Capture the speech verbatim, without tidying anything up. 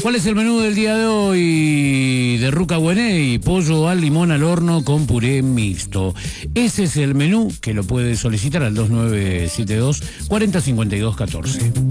¿Cuál es el menú del día de hoy? De Ruca Güeney, pollo al limón al horno con puré mixto. Ese es el menú que lo puede solicitar al dos nueve siete dos, cuarenta cincuenta y dos catorce.